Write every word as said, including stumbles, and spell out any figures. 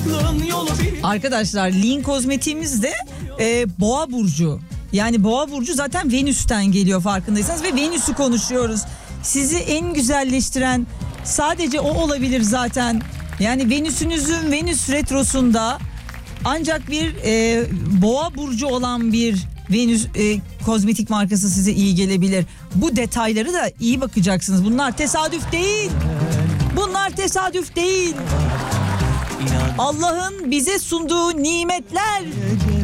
Arkadaşlar Lean kozmetiğimiz de e, Boğa burcu. Yani Boğa burcu zaten Venüs'ten geliyor farkındaysanız ve Venüs'ü konuşuyoruz. Sizi en güzelleştiren sadece o olabilir zaten. Yani Venüs'ünüzün Venüs retrosunda ancak bir e, Boğa burcu olan bir Venüs e, kozmetik markası size iyi gelebilir. Bu detayları da iyi bakacaksınız. Bunlar tesadüf değil. Bunlar tesadüf değil. Allah'ın bize sunduğu nimetler.